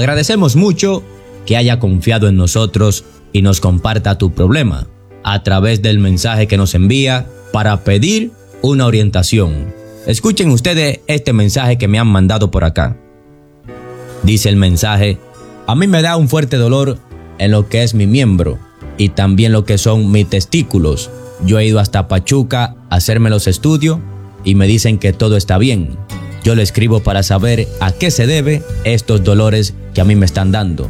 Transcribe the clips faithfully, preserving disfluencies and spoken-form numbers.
Agradecemos mucho que haya confiado en nosotros y nos comparta tu problema a través del mensaje que nos envía para pedir una orientación. Escuchen ustedes este mensaje que me han mandado por acá. Dice el mensaje: a mí me da un fuerte dolor en lo que es mi miembro y también lo que son mis testículos. Yo he ido hasta Pachuca a hacerme los estudios y me dicen que todo está bien. Yo le escribo para saber a qué se debe estos dolores que a mí me están dando.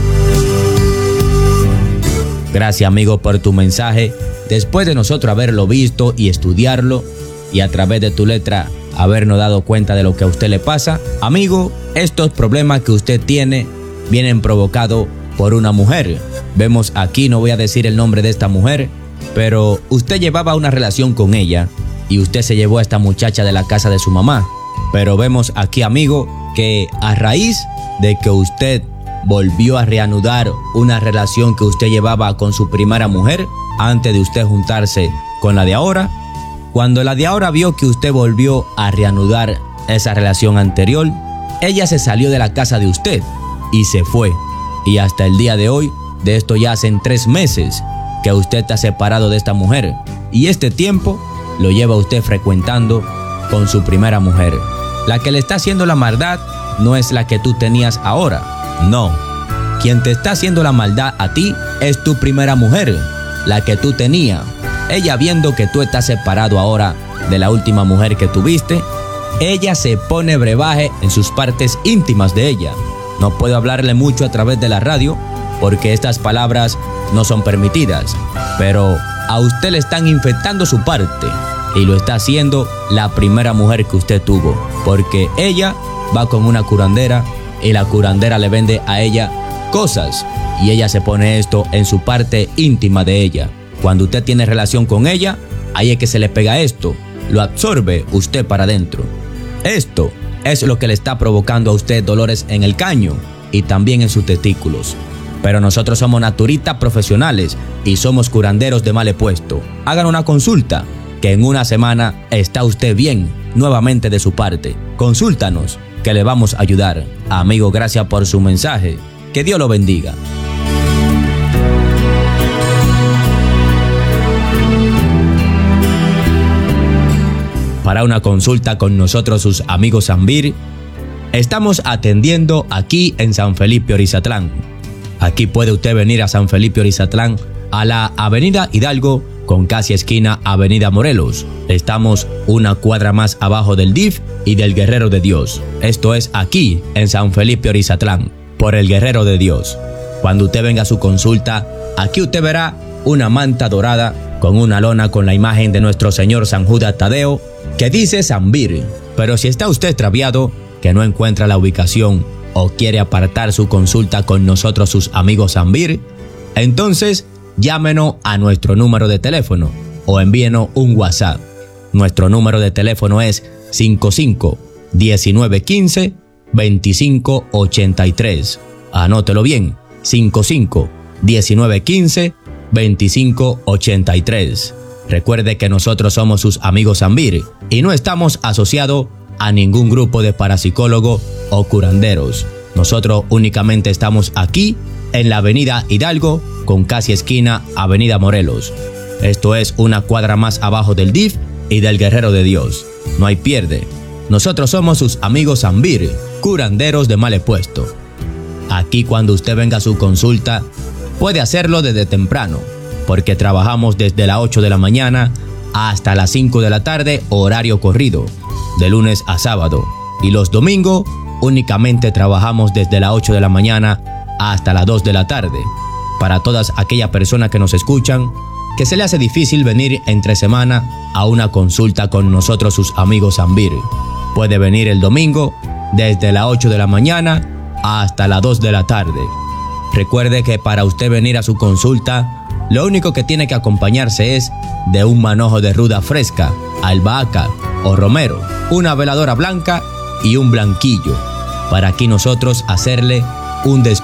Gracias, amigo, por tu mensaje. Después de nosotros haberlo visto y estudiarlo y a través de tu letra habernos dado cuenta de lo que a usted le pasa, amigo, estos problemas que usted tiene vienen provocados por una mujer. Vemos aquí, no voy a decir el nombre de esta mujer, pero usted llevaba una relación con ella y usted se llevó a esta muchacha de la casa de su mamá. Pero vemos aquí, amigo, que a raíz de que usted volvió a reanudar una relación que usted llevaba con su primera mujer antes de usted juntarse con la de ahora, cuando la de ahora vio que usted volvió a reanudar esa relación anterior, ella se salió de la casa de usted y se fue. Y hasta el día de hoy, de esto ya hacen tres meses que usted está separado de esta mujer, y este tiempo lo lleva usted frecuentando con su primera mujer. La que le está haciendo la maldad no es la que tú tenías ahora. No, quien te está haciendo la maldad a ti es tu primera mujer, la que tú tenías. Ella, viendo que tú estás separado ahora de la última mujer que tuviste, ella se pone brebaje en sus partes íntimas de ella. No puedo hablarle mucho a través de la radio porque estas palabras no son permitidas, pero a usted le están infectando su parte y lo está haciendo la primera mujer que usted tuvo, porque ella va con una curandera y la curandera le vende a ella cosas y ella se pone esto en su parte íntima de ella. Cuando usted tiene relación con ella, ahí es que se le pega esto, lo absorbe usted para adentro. Esto es lo que le está provocando a usted dolores en el caño y también en sus testículos. Pero nosotros somos naturistas profesionales y somos curanderos de mal puesto. Hagan una consulta, que en una semana está usted bien nuevamente de su parte. Consúltanos, que le vamos a ayudar. Amigo, gracias por su mensaje. Que Dios lo bendiga. Para una consulta con nosotros, sus amigos Sanvir, estamos atendiendo aquí en San Felipe Orizatlán. Aquí puede usted venir a San Felipe Orizatlán, a la avenida Hidalgo, con casi esquina avenida Morelos. Estamos una cuadra más abajo del D I F y del Guerrero de Dios. Esto es aquí en San Felipe Orizatlán, por el Guerrero de Dios. Cuando usted venga a su consulta, aquí usted verá una manta dorada con una lona con la imagen de nuestro Señor San Judas Tadeo que dice Sanvir. Pero si está usted extraviado, que no encuentra la ubicación o quiere apartar su consulta con nosotros, sus amigos Sanvir, entonces llámenos a nuestro número de teléfono o envíenos un WhatsApp. Nuestro número de teléfono es cinco cinco, diecinueve quince, veinticinco ochenta y tres. Anótelo bien, cinco cinco, diecinueve quince, veinticinco ochenta y tres. Recuerde que nosotros somos sus amigos Sanvir y no estamos asociados a ningún grupo de parapsicólogos o curanderos. Nosotros únicamente estamos aquí en la avenida Hidalgo, con casi esquina avenida Morelos. Esto es una cuadra más abajo del D I F y del Guerrero de Dios. No hay pierde. Nosotros somos sus amigos Sanvir, curanderos de mal puesto. Aquí, cuando usted venga a su consulta, puede hacerlo desde temprano, porque trabajamos desde las ocho de la mañana hasta las cinco de la tarde, horario corrido, de lunes a sábado. Y los domingos únicamente trabajamos desde las ocho de la mañana hasta las dos de la tarde. Para todas aquellas personas que nos escuchan, que se le hace difícil venir entre semana a una consulta con nosotros, sus amigos Sanvir, puede venir el domingo desde las ocho de la mañana hasta las dos de la tarde. Recuerde que para usted venir a su consulta, lo único que tiene que acompañarse es de un manojo de ruda fresca, albahaca o romero, una veladora blanca y un blanquillo, para aquí nosotros hacerle un descuento